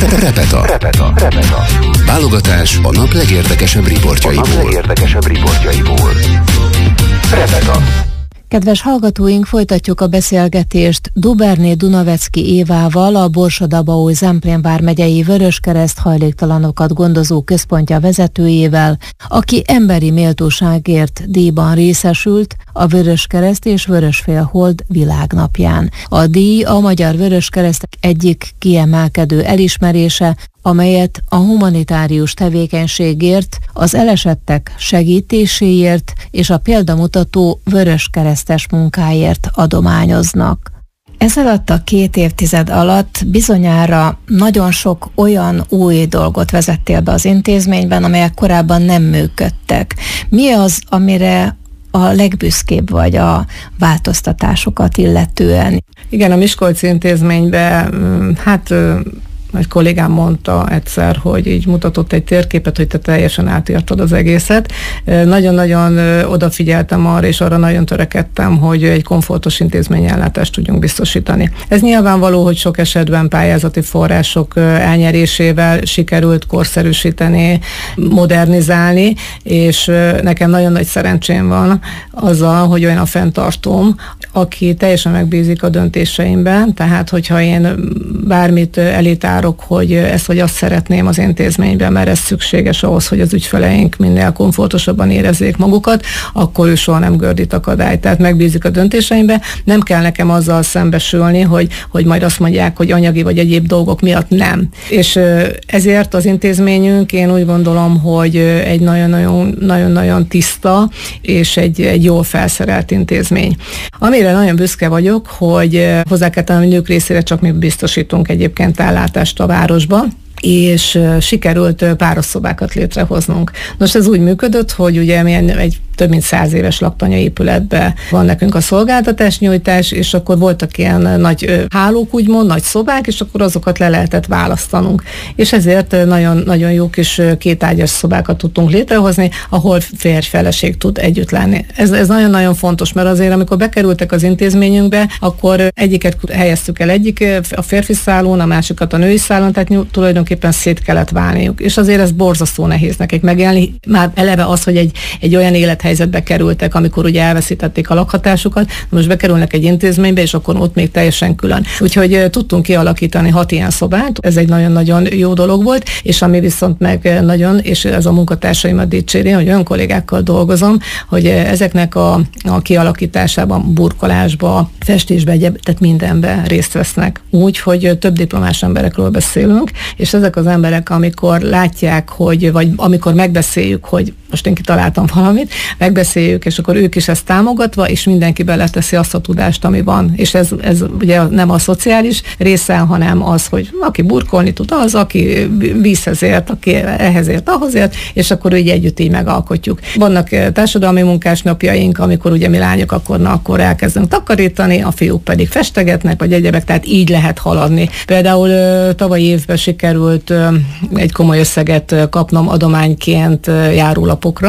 Repeta. Válogatás a nap legérdekesebb riportjaiból. Repeta. Kedves hallgatóink, folytatjuk a beszélgetést Duberné Dunavecki Évával, a Borsod-Abaúj-Zemplén vármegyei Vöröskereszt hajléktalanokat gondozó központja vezetőjével, aki emberi méltóságért díjban részesült a Vöröskereszt és Vörösfélhold világnapján. A díj a Magyar Vöröskereszt egyik kiemelkedő elismerése, amelyet a humanitárius tevékenységért, az elesettek segítéséért és a példamutató vöröskeresztes munkáért adományoznak. Ezalatt a 2 évtized alatt bizonyára nagyon sok olyan új dolgot vezettél be az intézményben, amelyek korábban nem működtek. Mi az, amire a legbüszkébb vagy a változtatásokat illetően? Igen, a Miskolci intézményben, egy kollégám mondta egyszer, hogy így mutatott egy térképet, hogy te teljesen átírtad az egészet. Nagyon-nagyon odafigyeltem arra, és arra nagyon törekedtem, hogy egy komfortos intézményellátást tudjunk biztosítani. Ez nyilvánvaló, hogy sok esetben pályázati források elnyerésével sikerült korszerűsíteni, modernizálni, és nekem nagyon nagy szerencsém van azzal, hogy olyan a fenntartóm, aki teljesen megbízik a döntéseimben, tehát hogyha én bármit elitárok, hogy ezt vagy azt szeretném az intézményben, mert ez szükséges ahhoz, hogy az ügyfeleink minél komfortosabban érezzék magukat, akkor ő soha nem gördít akadályt. Tehát megbízik a döntéseimbe, nem kell nekem azzal szembesülni, hogy majd azt mondják, hogy anyagi vagy egyéb dolgok miatt nem. És ezért az intézményünk, én úgy gondolom, hogy egy nagyon-nagyon tiszta és egy jól felszerelt intézmény. Amire nagyon büszke vagyok, hogy hozzá kell tenni, hogy nők részére csak mi biztosítunk egyébként ellátást a városba, és sikerült párosszobákat létrehoznunk. Most ez úgy működött, hogy ugye egy több mint 100 éves laktanyaépületben van nekünk a szolgáltatásnyújtás, és akkor voltak ilyen nagy hálók, úgymond, nagy szobák, és akkor azokat le lehetett választanunk. És ezért nagyon jó kis 2 ágyas szobákat tudtunk létrehozni, ahol férj-feleség tud együtt lenni. Ez nagyon-nagyon fontos, mert azért, amikor bekerültek az intézményünkbe, akkor egyiket helyeztük el a férfi szálon, a másikat a női szálon, tehát tulajdonképpen szét kellett válniuk. És azért ez borzasztó nehéz nekik megélni. Már eleve az, hogy egy olyan élethelyzetbe kerültek, amikor ugye elveszítették a lakhatásukat, most bekerülnek egy intézménybe, és akkor ott még teljesen külön. Úgyhogy tudtunk kialakítani 6 ilyen szobát, ez egy nagyon-nagyon jó dolog volt, és ami viszont meg nagyon, és ez a munkatársaimat dicséri, hogy olyan kollégákkal dolgozom, hogy ezeknek a kialakításában, burkolásba, festésbe, tehát mindenben részt vesznek. Úgy, hogy több diplomás emberekről beszélünk, és ezek az emberek, amikor látják, vagy amikor megbeszéljük, hogy most én kitaláltam valamit, megbeszéljük, és akkor ők is ezt támogatva, és mindenki beleteszi azt a tudást, ami van. És ez ugye nem a szociális része, hanem az, hogy aki burkolni tud, az, aki vízhez ért, aki ehhez ért, ahhoz ért, és akkor így együtt így megalkotjuk. Vannak társadalmi munkásnapjaink, amikor ugye mi lányok akkor elkezdünk takarítani, a fiúk pedig festegetnek, vagy egyebek, tehát így lehet haladni. Például tavalyi évben sikerült egy komoly összeget kapnom adományként járólapokra,